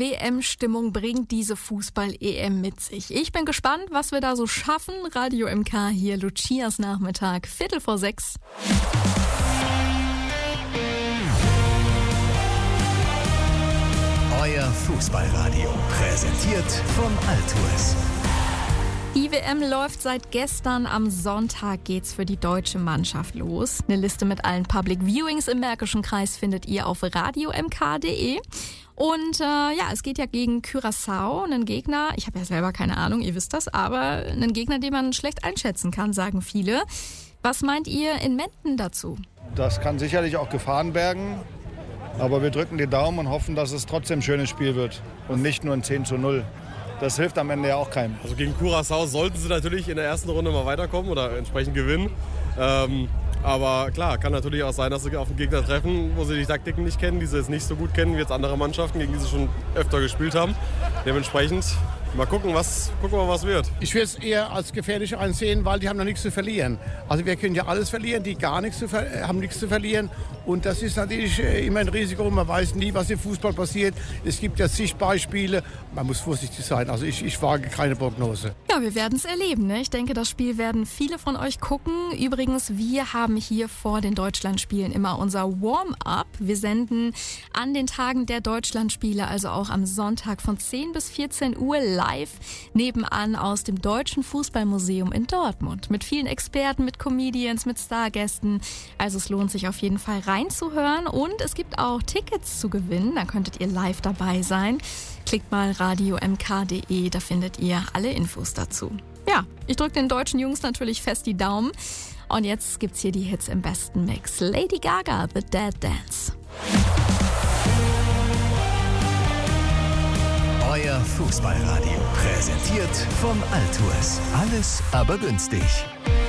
WM-Stimmung bringt diese Fußball-EM mit sich. Ich bin gespannt, was wir da so schaffen. Radio MK hier, Lucias Nachmittag, 5:45. Euer Fußballradio, präsentiert von Altours. Die WM läuft seit gestern. Am Sonntag geht's für die deutsche Mannschaft los. Eine Liste mit allen Public Viewings im Märkischen Kreis findet ihr auf radiomk.de. Und es geht ja gegen Curaçao, einen Gegner, ich habe ja selber keine Ahnung, ihr wisst das, aber einen Gegner, den man schlecht einschätzen kann, sagen viele. Was meint ihr in Menden dazu? Das kann sicherlich auch Gefahren bergen, aber wir drücken die Daumen und hoffen, dass es trotzdem ein schönes Spiel wird und nicht nur ein 10:0. Das hilft am Ende ja auch keinem. Also gegen Curaçao sollten sie natürlich in der ersten Runde mal weiterkommen oder entsprechend gewinnen. Aber klar, kann natürlich auch sein, dass sie auf einen Gegner treffen, wo sie die Taktiken nicht kennen, die sie jetzt nicht so gut kennen wie jetzt andere Mannschaften, gegen die sie schon öfter gespielt haben. Dementsprechend mal gucken, was wird. Ich würde es eher als gefährlich ansehen, weil die haben noch nichts zu verlieren. Also wir können ja alles verlieren, die haben nichts zu verlieren. Und das ist natürlich immer ein Risiko. Man weiß nie, was im Fußball passiert. Es gibt ja zig Beispiele. Man muss vorsichtig sein. Also ich wage keine Prognose. Ja, wir werden es erleben, ne? Ich denke, das Spiel werden viele von euch gucken. Übrigens, wir haben hier vor den Deutschlandspielen immer unser Warm-up. Wir senden an den Tagen der Deutschlandspiele, also auch am Sonntag von 10 bis 14 Uhr live nebenan aus dem Deutschen Fußballmuseum in Dortmund. Mit vielen Experten, mit Comedians, mit Stargästen. Also es lohnt sich auf jeden Fall reinzuhören. Und es gibt auch Tickets zu gewinnen. Da könntet ihr live dabei sein. Klickt mal radiomk.de, da findet ihr alle Infos dazu. Ja, ich drücke den deutschen Jungs natürlich fest die Daumen. Und jetzt gibt's hier die Hits im besten Mix. Lady Gaga, The Dead Dance. Euer Fußballradio, präsentiert von Altours. Alles aber günstig.